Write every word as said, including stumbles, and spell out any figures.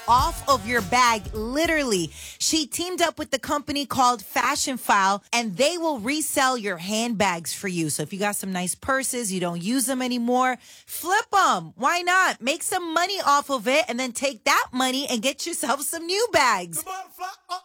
off of your bag, literally. She teamed up with the company called Fashion File, and they will resell your handbags for you. So if you got some nice purses, you don't use them anymore, flip them. Why not? Make some money off of it and then take that money and get yourself some new bags. The butterfly, uh,